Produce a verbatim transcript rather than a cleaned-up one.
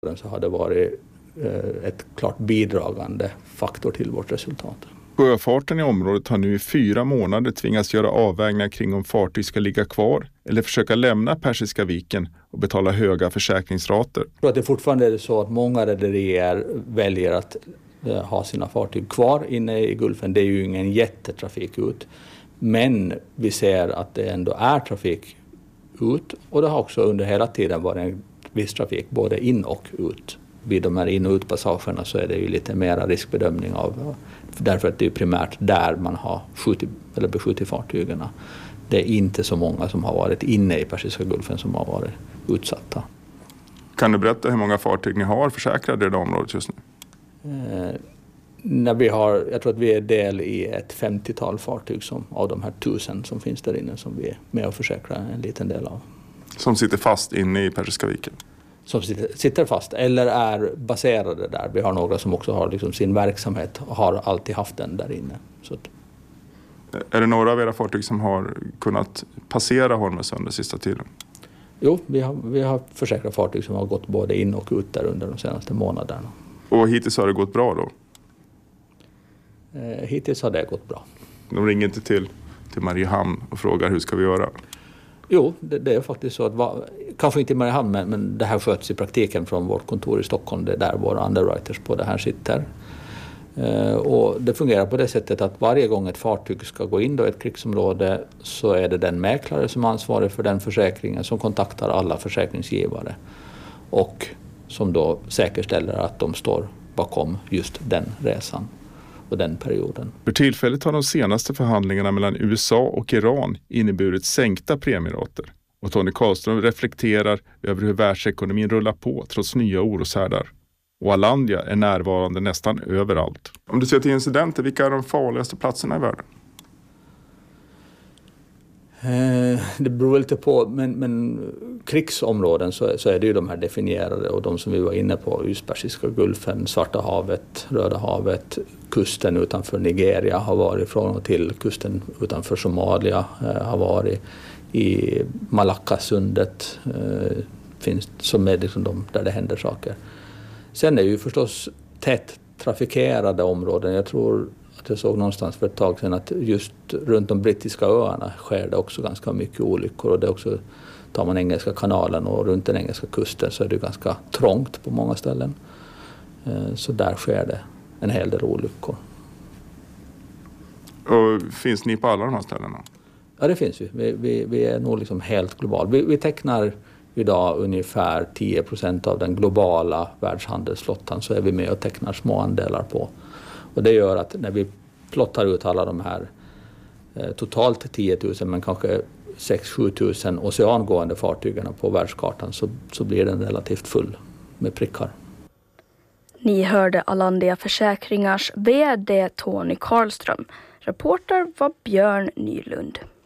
så har det varit ett klart bidragande faktor till vårt resultat. Sjöfarten i området har nu i fyra månader tvingats göra avvägningar kring om fartyg ska ligga kvar eller försöka lämna Persiska viken och betala höga försäkringsrater. Jag tror att det fortfarande är så att många rederier väljer att ha sina fartyg kvar inne i Gulfen. Det är ju ingen jättetrafik ut. Men vi ser att det ändå är trafik ut, och det har också under hela tiden varit en viss trafik både in och ut. Vid de här in- och utpassagerna så är det ju lite mera riskbedömning av, därför att det är primärt där man har skjutit eller beskjutit fartygen. Det är inte så många som har varit inne i Persiska Gulfen som har varit utsatta. Kan du berätta hur många fartyg ni har försäkrade i det området just nu? Eh, när vi har, jag tror att vi är del i ett femtiotal fartyg som, av de här tusen som finns där inne som vi är med och försäkrar en liten del av. Som sitter fast inne i Persiska viken? Som sitter, sitter fast eller är baserade där. Vi har några som också har liksom sin verksamhet och har alltid haft den där inne. Så att... Är det några av era fartyg som har kunnat passera Holmösund den sista tiden? Jo, vi har, vi har försäkrat fartyg som har gått både in och ut där under de senaste månaderna. Och hittills har det gått bra då? Eh, hittills har det gått bra. De ringer inte till, till Mariehamn och frågar hur ska vi göra? Jo, det, det är faktiskt så att, va, kanske inte i Mariehamn, men, men det här sköts i praktiken från vårt kontor i Stockholm. Det är där våra underwriters på det här sitter. Eh, och det fungerar på det sättet att varje gång ett fartyg ska gå in då i ett krigsområde så är det den mäklare som är ansvarig för den försäkringen som kontaktar alla försäkringsgivare. Och som då säkerställer att de står bakom just den resan och den perioden. För tillfället har de senaste förhandlingarna mellan U S A och Iran inneburit sänkta premierater. Och Tony Karlström reflekterar över hur världsekonomin rullar på trots nya oroshärdar. Och Alandia är närvarande nästan överallt. Om du ser till incidenter, vilka är de farligaste platserna i världen? Eh, det beror lite på, men, men krigsområden så, så är det ju de här definierade och de som vi var inne på, just Persiska Gulfen, Svarta havet, Röda havet, kusten utanför Nigeria har varit från och till, kusten utanför Somalia eh, har varit, i Malackasundet eh, finns som är liksom de där det händer saker. Sen är ju förstås tätt trafikerade områden. Jag tror att jag såg någonstans för ett tag sedan att just runt de brittiska öarna sker det också ganska mycket olyckor. Och det är också, tar man Engelska kanalen och runt den engelska kusten så är det ganska trångt på många ställen. Så där sker det en hel del olyckor. Och finns ni på alla de här ställena? Ja, det finns vi. Vi, vi, vi är nog liksom helt globala. Vi, vi tecknar idag ungefär tio procent av den globala världshandelsflottan, så är vi med och tecknar små andelar på. Och det gör att när vi plottar ut alla de här eh, totalt tio tusen men kanske sex till sju tusen oceangående fartygen på världskartan så, så blir den relativt full med prickar. Ni hörde Alandia Försäkringars V D Tony Karlström. Reporter var Björn Nylund.